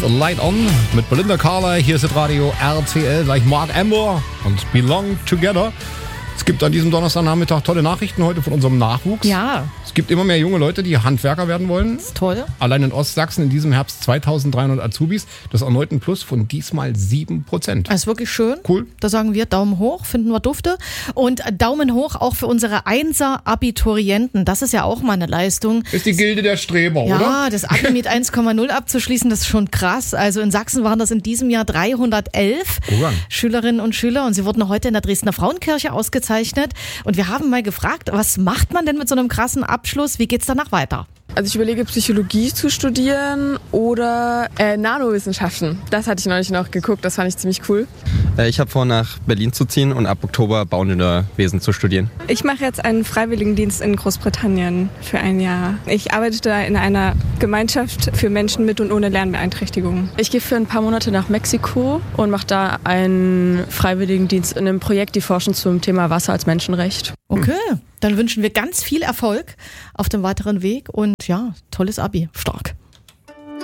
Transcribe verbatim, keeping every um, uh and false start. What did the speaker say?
Light On mit Belinda Carlisle. Hier ist das Radio R T L, gleich Mark Amber und Belong Together. Es gibt an diesem Donnerstagnachmittag tolle Nachrichten heute von unserem Nachwuchs. Ja. Es gibt immer mehr junge Leute, die Handwerker werden wollen. Das ist toll. Allein in Ostsachsen in diesem Herbst zweitausenddreihundert Azubis. Das ist erneut ein Plus von diesmal sieben Prozent. Das ist wirklich schön. Cool. Da sagen wir Daumen hoch, finden wir dufte. Und Daumen hoch auch für unsere Einser-Abiturienten. Das ist ja auch mal eine Leistung. Ist die Gilde der Streber, ja, oder? Ja, das Abi mit eins Komma null abzuschließen, das ist schon krass. Also in Sachsen waren das in diesem Jahr dreihundertelf Oran. Schülerinnen und Schüler. Und sie wurden heute in der Dresdner Frauenkirche ausgezeichnet. Und wir haben mal gefragt, was macht man denn mit so einem krassen Abschluss? Wie geht's danach weiter? Also ich überlege, Psychologie zu studieren oder äh, Nanowissenschaften. Das hatte ich neulich noch geguckt, das fand ich ziemlich cool. Ich habe vor, nach Berlin zu ziehen und ab Oktober Bauingenieurwesen zu studieren. Ich mache jetzt einen Freiwilligendienst in Großbritannien für ein Jahr. Ich arbeite da in einer Gemeinschaft für Menschen mit und ohne Lernbeeinträchtigungen. Ich gehe für ein paar Monate nach Mexiko und mache da einen Freiwilligendienst in einem Projekt, die forschen zum Thema Wasser als Menschenrecht. Okay, dann wünschen wir ganz viel Erfolg auf dem weiteren Weg und ja, tolles Abi. Stark.